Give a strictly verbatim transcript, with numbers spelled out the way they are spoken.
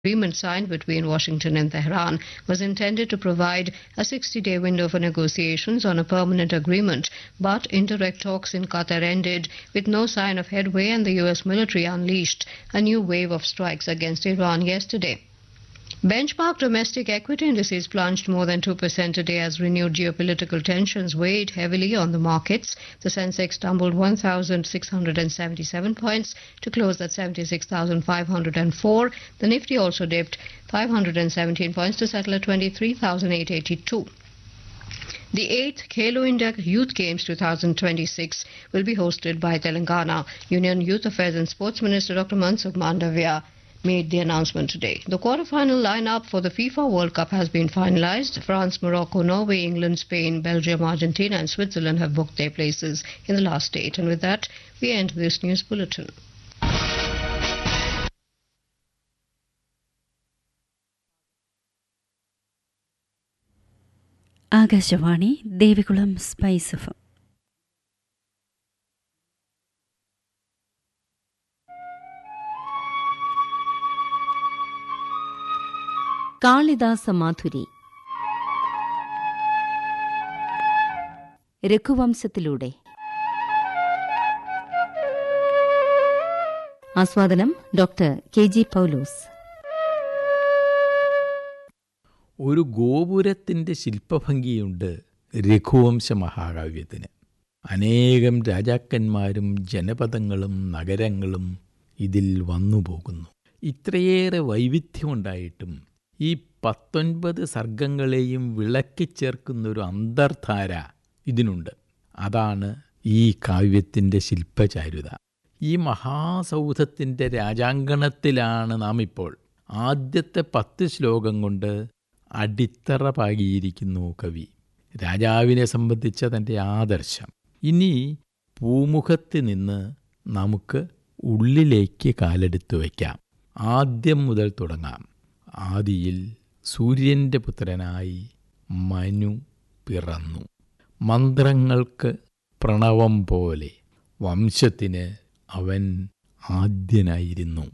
agreement signed between Washington and Tehran was intended to provide a sixty-day window for negotiations on a permanent agreement, but indirect talks in Qatar ended with no sign of headway, and the U S military unleashed a new wave of strikes against Iran yesterday. Benchmark domestic equity indices plunged more than two percent today as renewed geopolitical tensions weighed heavily on the markets. The Sensex tumbled one thousand six hundred seventy-seven points to close at seventy-six thousand five hundred four. The Nifty also dipped five hundred seventeen points to settle at twenty-three thousand eight hundred eighty-two. The eighth Khelo India Youth Games twenty twenty-six will be hosted by Telangana. Union Youth Affairs and Sports Minister Doctor Mansukh Mandavia made the announcement today. The quarter-final lineup for the FIFA World Cup has been finalized. France, Morocco, Norway, England, Spain, Belgium, Argentina and Switzerland have booked their places in the last eight. And with that, we end this news bulletin. Akashvani Devikulam spice F M. Kalidasa Madhuri രഘുവംശത്തിലൂടെ ആസ്വാദനം doctor K G പൗലോസ്. ഒരു ഗോപുരത്തിൻ്റെ ശില്പഭംഗിയുണ്ട് രഘുവംശ മഹാകാവ്യത്തിന്. അനേകം രാജാക്കന്മാരും ജനപദങ്ങളും നഗരങ്ങളും ഇതിൽ വന്നുപോകുന്നു. ഇത്രയേറെ വൈവിധ്യമുണ്ടായിട്ടും ഈ പത്തൊൻപത് സർഗങ്ങളെയും വിളക്കിച്ചേർക്കുന്നൊരു അന്തർധാര ഇതിനുണ്ട്. അതാണ് ഈ കാവ്യത്തിൻ്റെ ശില്പചാരുത. ഈ മഹാസൗധത്തിൻ്റെ രാജാങ്കണത്തിലാണ് നാം ഇപ്പോൾ. ആദ്യത്തെ പത്ത് ശ്ലോകം കൊണ്ട് അടിത്തറ പാകിയിരിക്കുന്നു കവി. രാജാവിനെ സംബന്ധിച്ച തൻ്റെ ആദർശം. ഇനി പൂമുഖത്ത് നിന്ന് നമുക്ക് ഉള്ളിലേക്ക് കാലെടുത്തു വയ്ക്കാം. ആദ്യം മുതൽ തുടങ്ങാം. ആദിയിൽ സൂര്യൻ്റെ പുത്രനായി മനു പിറന്നു. മന്ത്രങ്ങൾക്ക് പ്രണവം പോലെ വംശത്തിന് അവൻ ആദ്യനായിരുന്നു.